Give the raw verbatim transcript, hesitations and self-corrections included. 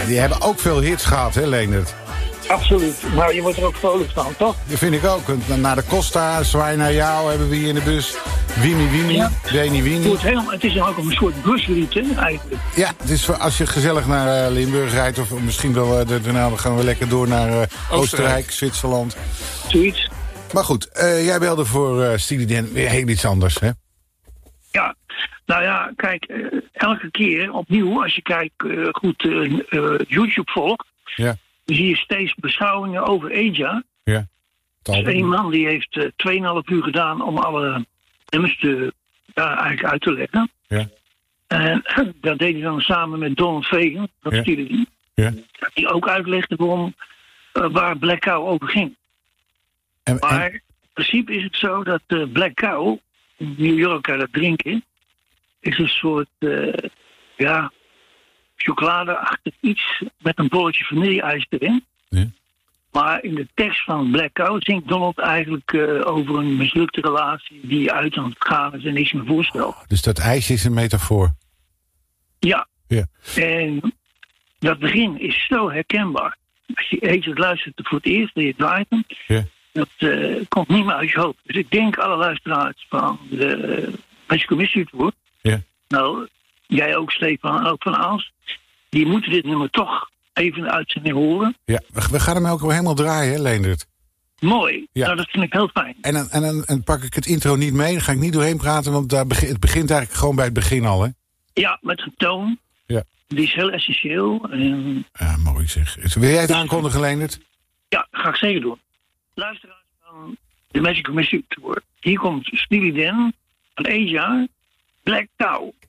die hebben ook veel hits gehad, hè, Leendert? Absoluut. Maar je wordt er ook vrolijk van, toch? Dat vind ik ook. Naar de Costa, Zwaai naar jou hebben we hier in de bus. Wini Wini, Ja. Wini Wini. Het, heel, het is ook een soort buslied, hè, eigenlijk. Ja, het is voor als je gezellig naar uh, Limburg rijdt... of misschien wel, uh, daarna gaan we lekker door naar uh, Oostenrijk. Oostenrijk, Zwitserland. Zoiets. Maar goed, uh, jij belde voor uh, Steely Dan weer heel iets anders, hè? Ja, nou ja, kijk, uh, elke keer opnieuw, als je kijkt uh, goed uh, uh, YouTube volgt... Ja. dan zie je steeds beschouwingen over Aja. Ja. Dus één man die heeft uh, twee komma vijf uur gedaan om alle nummers te, ja, eigenlijk uit te leggen. Ja. En dat deed hij dan samen met Donald Fagen, dat Ja. stuurde hij. Ja. Die ook uitlegde waarom, uh, waar Black Cow over ging. En, en, Maar in principe is het zo dat uh, Black Cow, in New York dat drinken, is een soort, uh, ja, chocoladeachtig iets met een bolletje vanille-ijs erin. ja. Maar in de tekst van Black Cow zingt Donald eigenlijk uh, over een mislukte relatie die uit aan het gaan is en niks meer voorstelt. Dus dat ijsje is een metafoor. Ja. Ja. En dat begin is zo herkenbaar. Als je eens het luistert voor het eerst en je draait hem, Ja. dat uh, komt niet meer uit je hoofd. Dus ik denk alle luisteraars van de uh, Magical Mystery Tour, Ja. nou, jij ook Stefan, ook van Aals, die moeten dit nummer toch even de uitzending horen. Ja, we, we gaan hem ook wel helemaal draaien, hè, Leendert? Mooi, Ja. nou dat vind ik heel fijn. En dan, en, dan, en pak ik het intro niet mee, dan ga ik niet doorheen praten... want daar begin, het begint eigenlijk gewoon bij het begin al, hè? Ja, met een toon. Ja. Die is heel essentieel. En Ja, mooi zeg. Wil jij het aankondigen, Leendert? ja, ga ik zeker doen. Luisteraars van de Magical Mystery Tour. Hier komt Steely Dan van Aja, Black Cow.